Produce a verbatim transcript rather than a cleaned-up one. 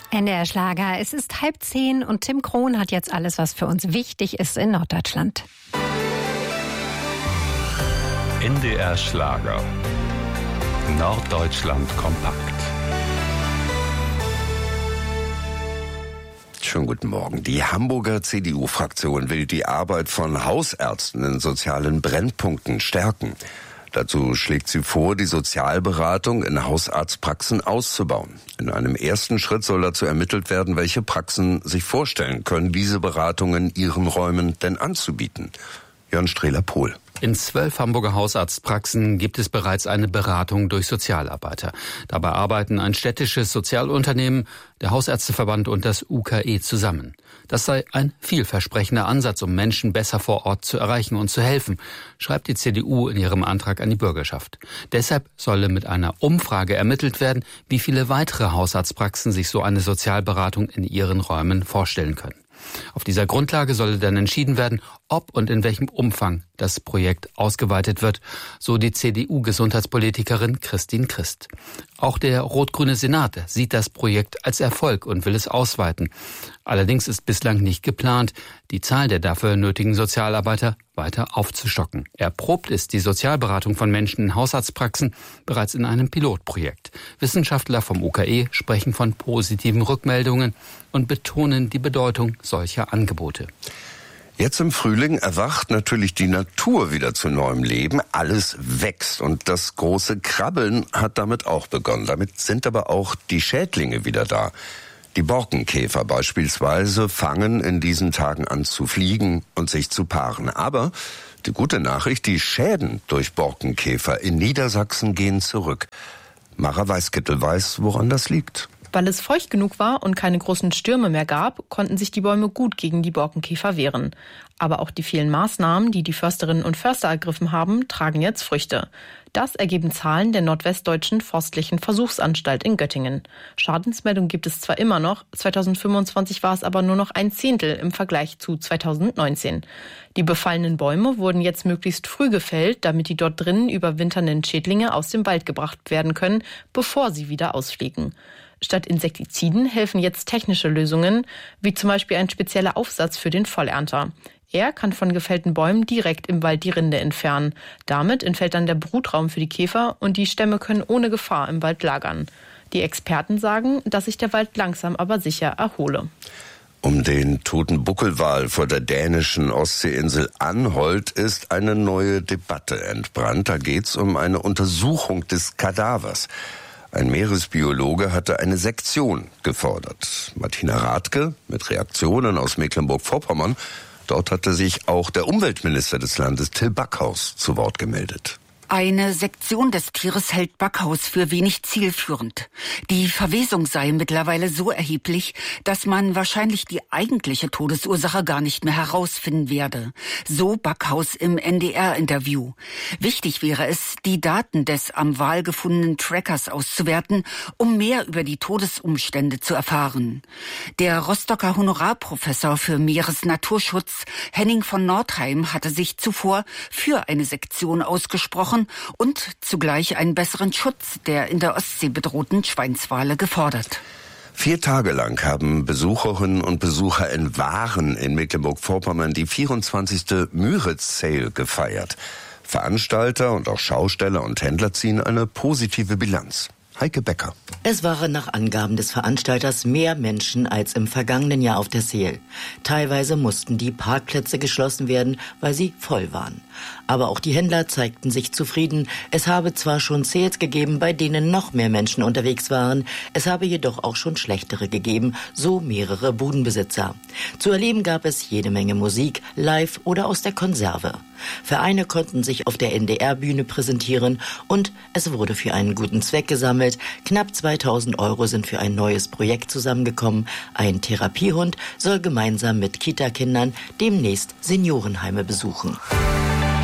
N D R Schlager. Es ist halb zehn und Tim Krohn hat jetzt alles, was für uns wichtig ist in Norddeutschland. N D R Schlager. Norddeutschland kompakt. Schönen guten Morgen. Die Hamburger C D U-Fraktion will die Arbeit von Hausärzten in sozialen Brennpunkten stärken. Dazu schlägt sie vor, die Sozialberatung in Hausarztpraxen auszubauen. In einem ersten Schritt soll dazu ermittelt werden, welche Praxen sich vorstellen können, diese Beratung in ihren Räumen denn anzubieten. Jörn Strehler-Pohl. In zwölf Hamburger Hausarztpraxen gibt es bereits eine Beratung durch Sozialarbeiter. Dabei arbeiten ein städtisches Sozialunternehmen, der Hausärzteverband und das U K E zusammen. Das sei ein vielversprechender Ansatz, um Menschen besser vor Ort zu erreichen und zu helfen, schreibt die C D U in ihrem Antrag an die Bürgerschaft. Deshalb solle mit einer Umfrage ermittelt werden, wie viele weitere Hausarztpraxen sich so eine Sozialberatung in ihren Räumen vorstellen können. Auf dieser Grundlage solle dann entschieden werden, ob und in welchem Umfang das Projekt ausgeweitet wird, so die C D U-Gesundheitspolitikerin Christine Christ. Auch der rot-grüne Senat sieht das Projekt als Erfolg und will es ausweiten. Allerdings ist bislang nicht geplant, die Zahl der dafür nötigen Sozialarbeiter weiter aufzustocken. Erprobt ist die Sozialberatung von Menschen in Hausarztpraxen bereits in einem Pilotprojekt. Wissenschaftler vom U K E sprechen von positiven Rückmeldungen und betonen die Bedeutung solcher Angebote. Jetzt im Frühling erwacht natürlich die Natur wieder zu neuem Leben. Alles wächst und das große Krabbeln hat damit auch begonnen. Damit sind aber auch die Schädlinge wieder da. Die Borkenkäfer beispielsweise fangen in diesen Tagen an zu fliegen und sich zu paaren. Aber die gute Nachricht, die Schäden durch Borkenkäfer in Niedersachsen gehen zurück. Mara Weißkittel weiß, woran das liegt. Weil es feucht genug war und keine großen Stürme mehr gab, konnten sich die Bäume gut gegen die Borkenkäfer wehren. Aber auch die vielen Maßnahmen, die die Försterinnen und Förster ergriffen haben, tragen jetzt Früchte. Das ergeben Zahlen der Nordwestdeutschen Forstlichen Versuchsanstalt in Göttingen. Schadensmeldungen gibt es zwar immer noch, zweitausendfünfundzwanzig war es aber nur noch ein Zehntel im Vergleich zu zweitausendneunzehn. Die befallenen Bäume wurden jetzt möglichst früh gefällt, damit die dort drinnen überwinternden Schädlinge aus dem Wald gebracht werden können, bevor sie wieder ausfliegen. Statt Insektiziden helfen jetzt technische Lösungen, wie zum Beispiel ein spezieller Aufsatz für den Vollernter. Er kann von gefällten Bäumen direkt im Wald die Rinde entfernen. Damit entfällt dann der Brutraum für die Käfer und die Stämme können ohne Gefahr im Wald lagern. Die Experten sagen, dass sich der Wald langsam aber sicher erhole. Um den toten Buckelwal vor der dänischen Ostseeinsel Anholt ist eine neue Debatte entbrannt. Da geht's um eine Untersuchung des Kadavers. Ein Meeresbiologe hatte eine Sektion gefordert. Martina Rathke mit Reaktionen aus Mecklenburg-Vorpommern. Dort hatte sich auch der Umweltminister des Landes, Till Backhaus, zu Wort gemeldet. Eine Sektion des Tieres hält Backhaus für wenig zielführend. Die Verwesung sei mittlerweile so erheblich, dass man wahrscheinlich die eigentliche Todesursache gar nicht mehr herausfinden werde. So Backhaus im N D R-Interview. Wichtig wäre es, die Daten des am Wal gefundenen Trackers auszuwerten, um mehr über die Todesumstände zu erfahren. Der Rostocker Honorarprofessor für Meeresnaturschutz, Henning von Nordheim, hatte sich zuvor für eine Sektion ausgesprochen und zugleich einen besseren Schutz der in der Ostsee bedrohten Schweinswale gefordert. Vier Tage lang haben Besucherinnen und Besucher in Waren in Mecklenburg-Vorpommern die vierundzwanzigste Müritz-Sale gefeiert. Veranstalter und auch Schausteller und Händler ziehen eine positive Bilanz. Heike Becker. Es waren nach Angaben des Veranstalters mehr Menschen als im vergangenen Jahr auf der Sale. Teilweise mussten die Parkplätze geschlossen werden, weil sie voll waren. Aber auch die Händler zeigten sich zufrieden. Es habe zwar schon Sales gegeben, bei denen noch mehr Menschen unterwegs waren, es habe jedoch auch schon schlechtere gegeben, so mehrere Budenbesitzer. Zu erleben gab es jede Menge Musik, live oder aus der Konserve. Vereine konnten sich auf der N D R-Bühne präsentieren und es wurde für einen guten Zweck gesammelt. Knapp zweitausend Euro sind für ein neues Projekt zusammengekommen. Ein Therapiehund soll gemeinsam mit Kita-Kindern demnächst Seniorenheime besuchen.